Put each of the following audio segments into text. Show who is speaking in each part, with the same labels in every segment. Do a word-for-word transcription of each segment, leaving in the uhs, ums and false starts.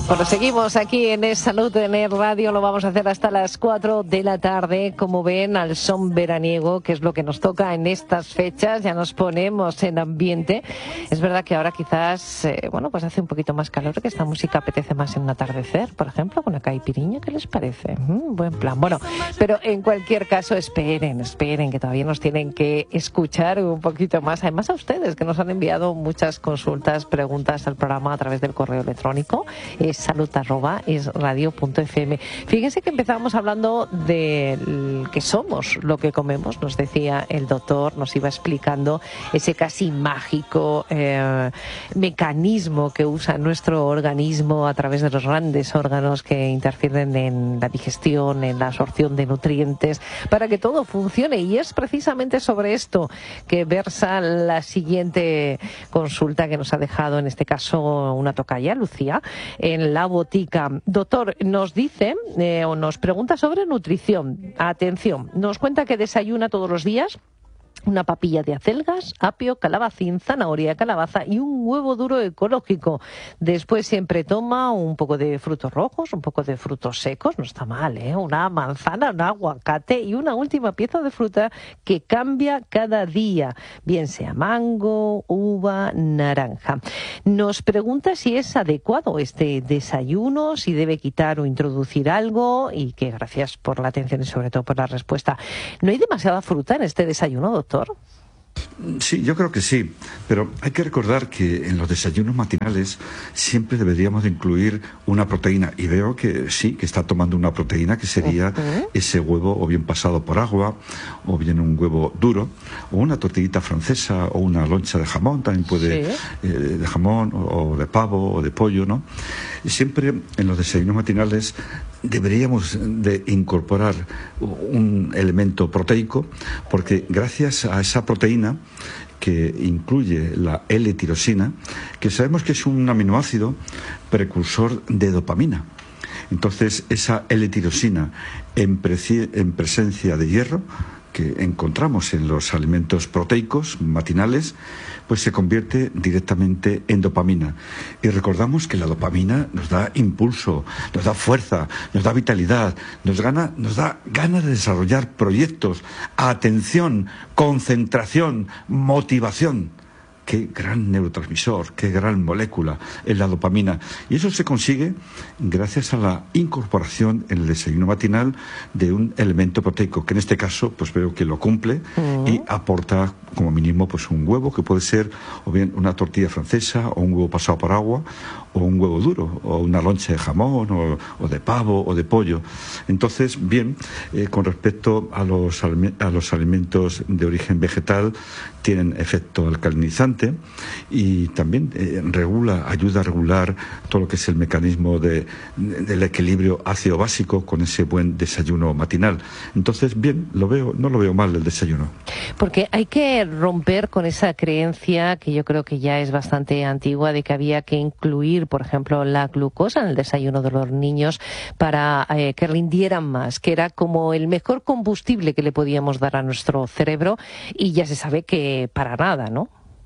Speaker 1: Bueno, seguimos aquí en Es Salud en Es Radio, lo vamos a hacer hasta las cuatro de la tarde, como ven, al son veraniego, que es lo que nos toca en estas fechas, ya nos ponemos en ambiente. Es verdad que ahora quizás, eh, bueno, pues hace un poquito más calor, que esta música apetece más en un atardecer, por ejemplo, con una caipiriña, ¿qué les parece? Mm, buen plan. Bueno, pero en cualquier caso, esperen, esperen, que todavía nos tienen que escuchar un poquito más, además a ustedes, que nos han enviado muchas consultas, preguntas al programa a través del correo electrónico, es salud arroba es radio punto f m. Fíjense que empezamos hablando de que somos lo que comemos, nos decía el doctor, nos iba explicando ese casi mágico eh, mecanismo que usa nuestro organismo a través de los grandes órganos que interfieren en la digestión, en la absorción de nutrientes, para que todo funcione. Y es precisamente sobre esto que versa la siguiente consulta que nos ha dejado, en este caso, una tocaya, Lucía, en la botica. Doctor, nos dice eh, o nos pregunta sobre nutrición. Atención, nos cuenta que desayuna todos los días una papilla de acelgas, apio, calabacín, zanahoria, calabaza y un huevo duro ecológico. Después siempre toma un poco de frutos rojos, un poco de frutos secos, no está mal, ¿eh? Una manzana, un aguacate y una última pieza de fruta que cambia cada día, bien sea mango, uva, naranja. Nos pregunta si es adecuado este desayuno, si debe quitar o introducir algo, y que gracias por la atención y sobre todo por la respuesta. ¿No hay demasiada fruta en este desayuno, doctor?
Speaker 2: Sí, yo creo que sí, pero hay que recordar que en los desayunos matinales siempre deberíamos de incluir una proteína, y veo que sí, que está tomando una proteína, que sería uh-huh. ese huevo o bien pasado por agua, o bien un huevo duro, o una tortillita francesa, o una loncha de jamón, también puede, sí. eh, de jamón, o, o de pavo, o de pollo, ¿no? Y siempre en los desayunos matinales deberíamos de incorporar un elemento proteico, porque gracias a esa proteína que incluye la L-tirosina, que sabemos que es un aminoácido precursor de dopamina. Entonces, esa L-tirosina en, preci- en presencia de hierro, que encontramos en los alimentos proteicos matinales, pues se convierte directamente en dopamina. Y recordamos que la dopamina nos da impulso, nos da fuerza, nos da vitalidad, nos, gana, nos da ganas de desarrollar proyectos, atención, concentración, motivación. Qué gran neurotransmisor, qué gran molécula es la dopamina. Y eso se consigue gracias a la incorporación en el desayuno matinal de un elemento proteico, que en este caso pues veo que lo cumple uh-huh. y aporta como mínimo pues un huevo, que puede ser o bien una tortilla francesa, o un huevo pasado por agua, o un huevo duro, o una loncha de jamón, o, o de pavo, o de pollo. Entonces, bien, eh, con respecto a los, a los alimentos de origen vegetal, tienen efecto alcalinizante y también eh, regula, ayuda a regular todo lo que es el mecanismo de, de, del equilibrio ácido básico con ese buen desayuno matinal. Entonces, bien, lo veo, no lo veo mal el desayuno.
Speaker 1: Porque hay que romper con esa creencia que yo creo que ya es bastante antigua, de que había que incluir, por ejemplo, la glucosa en el desayuno de los niños para eh, que rindieran más, que era como el mejor combustible que le podíamos dar a nuestro cerebro, y ya se sabe que para nada, ¿no?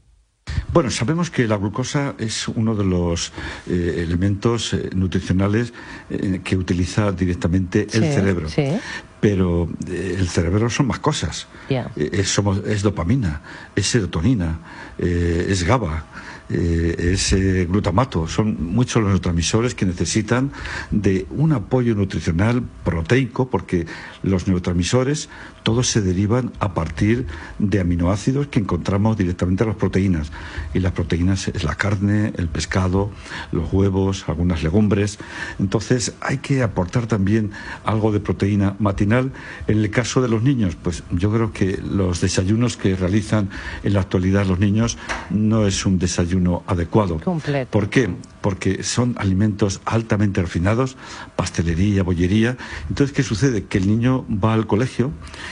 Speaker 2: Bueno, sabemos que la glucosa es uno de los eh, elementos eh, nutricionales eh, que utiliza directamente el sí, cerebro. Sí. Pero eh, el cerebro son más cosas. Yeah. Eh, es, somos, es dopamina, es serotonina, eh, es GABA, eh, es eh, glutamato. Son muchos los neurotransmisores que necesitan de un apoyo nutricional proteico, porque los neurotransmisores todos se derivan a partir de aminoácidos que encontramos directamente en las proteínas. Y las proteínas es la carne, el pescado, los huevos, algunas legumbres. Entonces hay que aportar también algo de proteína matinal. En el caso de los niños, pues yo creo que los desayunos que realizan en la actualidad los niños no es un desayuno adecuado.
Speaker 1: Completo.
Speaker 2: ¿Por qué? Porque son alimentos altamente refinados, pastelería, bollería. Entonces, ¿qué sucede? Que el niño va al colegio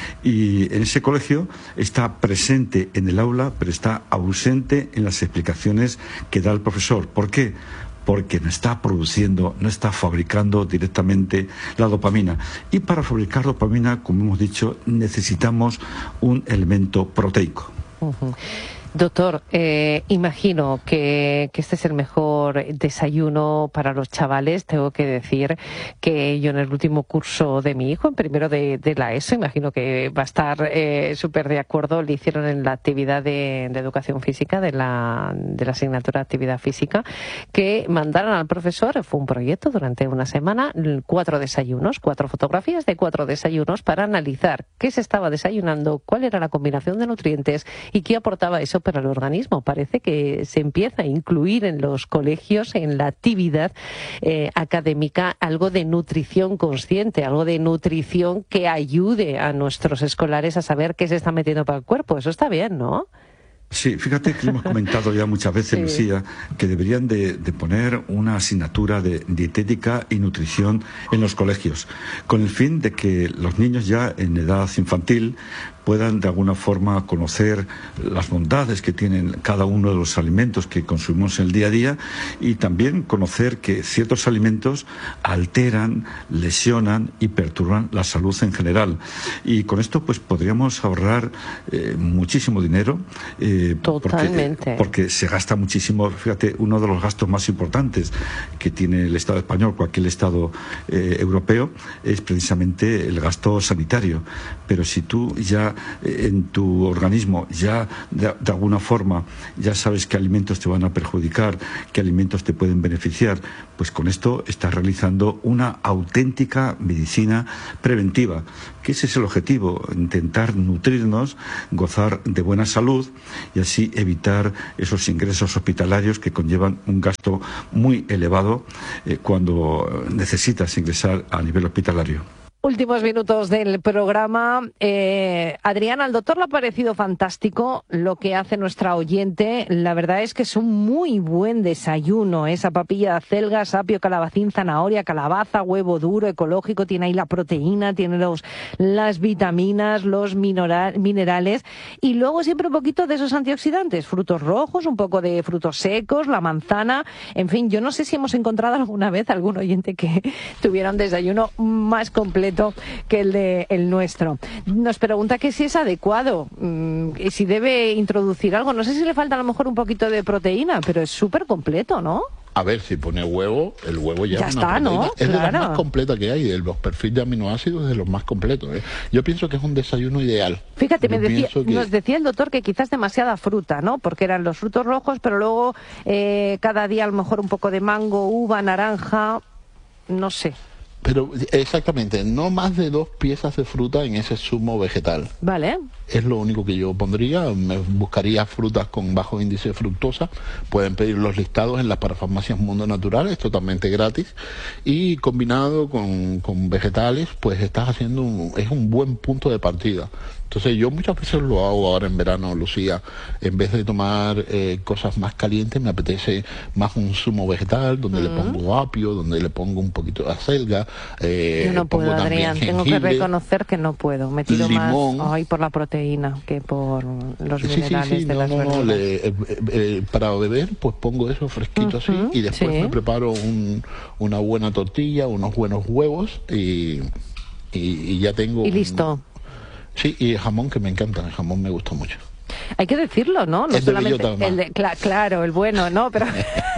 Speaker 2: y en ese colegio está presente en el aula, pero está ausente en las explicaciones que da el profesor. ¿Por qué? Porque no está produciendo, no está fabricando directamente la dopamina. Y para fabricar dopamina, como hemos dicho, necesitamos un elemento proteico.
Speaker 1: Uh-huh. Doctor, eh, imagino que, que este es el mejor desayuno para los chavales. Tengo que decir que yo en el último curso de mi hijo, en primero de, de la ESO, imagino que va a estar eh, súper de acuerdo, le hicieron en la actividad de, de educación física, de la, de la asignatura de actividad física, que mandaron al profesor, fue un proyecto durante una semana, cuatro desayunos, cuatro fotografías de cuatro desayunos para analizar qué se estaba desayunando, cuál era la combinación de nutrientes y qué aportaba eso para el organismo. Parece que se empieza a incluir en los colegios, en la actividad eh, académica, algo de nutrición consciente, algo de nutrición que ayude a nuestros escolares a saber qué se está metiendo para el cuerpo. Eso está bien, ¿no?
Speaker 2: Sí, fíjate que hemos comentado ya muchas veces, sí. Lucía, que deberían de, de poner una asignatura de dietética y nutrición en los colegios, con el fin de que los niños ya en edad infantil puedan de alguna forma conocer las bondades que tienen cada uno de los alimentos que consumimos en el día a día y también conocer que ciertos alimentos alteran, lesionan y perturban la salud en general. Y con esto pues podríamos ahorrar eh, muchísimo dinero. Eh,
Speaker 1: Totalmente.
Speaker 2: Porque, porque se gasta muchísimo. Fíjate, uno de los gastos más importantes que tiene el Estado español, cualquier Estado eh, europeo, es precisamente el gasto sanitario. Pero si tú ya en tu organismo ya de, de alguna forma ya sabes qué alimentos te van a perjudicar, qué alimentos te pueden beneficiar, pues con esto estás realizando una auténtica medicina preventiva, que ese es el objetivo, intentar nutrirnos, gozar de buena salud y así evitar esos ingresos hospitalarios que conllevan un gasto muy elevado eh, cuando necesitas ingresar a nivel hospitalario.
Speaker 1: Últimos minutos del programa. Eh, Adrián, al doctor le ha parecido fantástico lo que hace nuestra oyente. La verdad es que es un muy buen desayuno. Esa papilla de acelgas, apio, calabacín, zanahoria, calabaza, huevo duro, ecológico. Tiene ahí la proteína, tiene los, las vitaminas, los mineral, minerales. Y luego siempre un poquito de esos antioxidantes. Frutos rojos, un poco de frutos secos, la manzana. En fin, yo no sé si hemos encontrado alguna vez algún oyente que tuviera un desayuno más completo que el de el nuestro. Nos pregunta que si es adecuado, mmm, y si debe introducir algo. No sé si le falta a lo mejor un poquito de proteína, pero es súper completo, ¿no?
Speaker 3: A ver, si pone huevo, el huevo ya,
Speaker 1: ya
Speaker 3: es
Speaker 1: está,
Speaker 3: una proteína.
Speaker 1: ¿no?
Speaker 3: Es
Speaker 1: claro.
Speaker 3: de las más completas que hay, de los perfiles de aminoácidos es de los más completos. ¿eh? Yo pienso que es un desayuno ideal.
Speaker 1: Fíjate, me decía,
Speaker 3: que...
Speaker 1: nos decía el doctor que quizás demasiada fruta, ¿no? Porque eran los frutos rojos, pero luego eh, cada día a lo mejor un poco de mango, uva, naranja, no sé.
Speaker 3: Pero exactamente, no más de dos piezas de fruta en ese zumo vegetal.
Speaker 1: Vale.
Speaker 3: Es lo único que yo pondría. Me buscaría frutas con bajo índice de fructosa. Pueden pedir los listados en las parafarmacias Mundo Natural, es totalmente gratis. Y combinado con, con vegetales, pues estás haciendo un, es un buen punto de partida. Entonces yo muchas veces lo hago ahora en verano, Lucía. En vez de tomar eh, cosas más calientes, me apetece más un zumo vegetal, donde uh-huh. le pongo apio, donde le pongo un poquito de acelga. Eh,
Speaker 1: yo no puedo, Adrián, tengo que reconocer que no puedo. Me tiro
Speaker 3: limón.
Speaker 1: más ay, por la proteína que por los
Speaker 3: sí,
Speaker 1: minerales
Speaker 3: sí, sí,
Speaker 1: de
Speaker 3: no,
Speaker 1: las
Speaker 3: no,
Speaker 1: verduras.
Speaker 3: No, le, eh, eh, para beber, pues pongo eso fresquito uh-huh, así y después sí. me preparo un, una buena tortilla, unos buenos huevos y, y, y ya tengo...
Speaker 1: Y listo.
Speaker 3: Un, sí, y el jamón, que me encanta, el jamón me gusta mucho.
Speaker 1: Hay que decirlo, ¿no? No
Speaker 3: el
Speaker 1: solamente
Speaker 3: de
Speaker 1: el de, cl- claro, el bueno, no, pero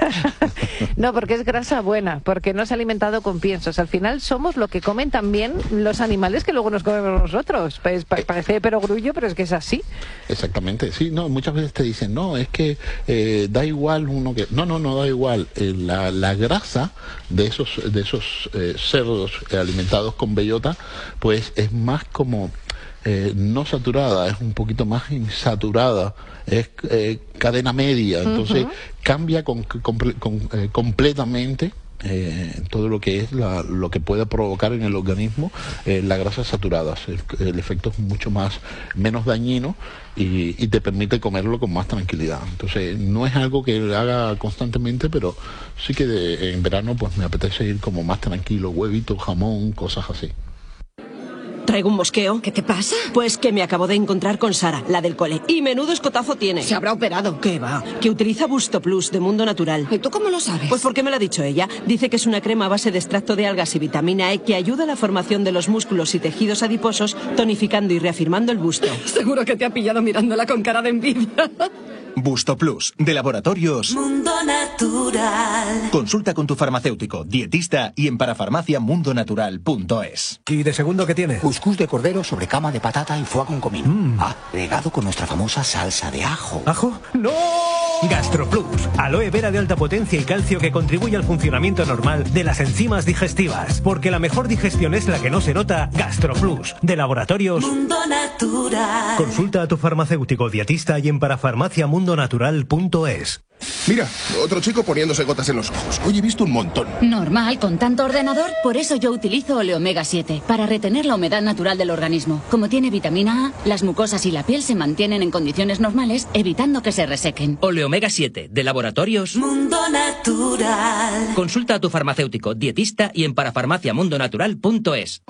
Speaker 1: no, porque es grasa buena, porque no se ha alimentado con piensos. Al final somos lo que comen también los animales que luego nos comemos nosotros. Pues, pa- parece perogrullo, pero es que es así.
Speaker 3: Exactamente, sí, no, muchas veces te dicen, no, es que eh, da igual uno que... No, no, no da igual. Eh, la, la grasa de esos, de esos eh, cerdos alimentados con bellota, pues es más como... Eh, no saturada, es un poquito más insaturada, es eh, cadena media, entonces uh-huh. cambia con, con, con, eh, completamente eh, todo lo que es la, lo que puede provocar en el organismo eh, las grasas saturadas. El, el efecto es mucho más menos dañino y, y te permite comerlo con más tranquilidad. Entonces no es algo que haga constantemente, pero sí que de, en verano pues me apetece ir como más tranquilo, huevito, jamón, cosas así.
Speaker 4: Traigo un mosqueo.
Speaker 5: ¿Qué te pasa?
Speaker 4: Pues que me acabo de encontrar con Sara, la del cole. Y menudo escotazo tiene.
Speaker 5: Se habrá operado.
Speaker 4: ¿Qué va? Que utiliza Busto Plus de Mundo Natural.
Speaker 5: ¿Y tú cómo lo sabes?
Speaker 4: Pues porque me lo ha dicho ella. Dice que es una crema a base de extracto de algas y vitamina E que ayuda a la formación de los músculos y tejidos adiposos, tonificando y reafirmando el busto.
Speaker 5: Seguro que te ha pillado mirándola con cara de envidia. Bustoplus, de Laboratorios
Speaker 6: Mundo Natural.
Speaker 5: Consulta con tu farmacéutico, dietista y en parafarmacia mundo natural punto es.
Speaker 7: ¿Y de segundo qué tiene?
Speaker 8: Cuscús de cordero sobre cama de patata y foie con comino. Mm. Ah, regado con nuestra famosa salsa de ajo.
Speaker 7: ¿Ajo? ¡No! Gastroplus, aloe vera de alta potencia y calcio que contribuye al funcionamiento normal de las enzimas digestivas. Porque la mejor digestión es la que no se nota. Gastroplus, de Laboratorios
Speaker 6: Mundo Natural.
Speaker 7: Consulta a tu farmacéutico, dietista y en parafarmacia mundo natural punto es.
Speaker 9: Mira, otro chico poniéndose gotas en los ojos. Hoy he visto un montón.
Speaker 10: Normal, con tanto ordenador. Por eso yo utilizo Oleomega siete, para retener la humedad natural del organismo. Como tiene vitamina A, las mucosas y la piel se mantienen en condiciones normales, evitando que se resequen.
Speaker 11: Oleomega siete, de Laboratorios
Speaker 6: Mundo Natural.
Speaker 11: Consulta a tu farmacéutico, dietista y en parafarmacia mundo natural punto es.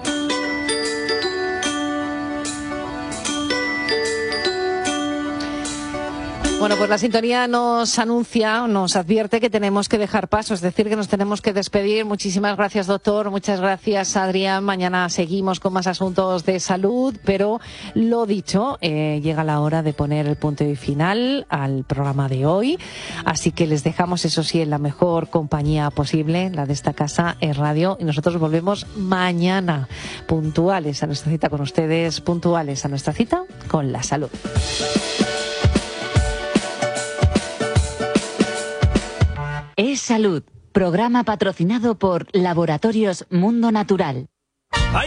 Speaker 1: Bueno, pues la sintonía nos anuncia, nos advierte que tenemos que dejar paso, es decir, que nos tenemos que despedir. Muchísimas gracias, doctor. Muchas gracias, Adrián. Mañana seguimos con más asuntos de salud, pero lo dicho, eh, llega la hora de poner el punto y final al programa de hoy. Así que les dejamos, eso sí, en la mejor compañía posible, la de esta casa, es radio. Y nosotros volvemos mañana, puntuales a nuestra cita con ustedes, puntuales a nuestra cita con la salud.
Speaker 10: Es Salud, programa patrocinado por Laboratorios Mundo Natural.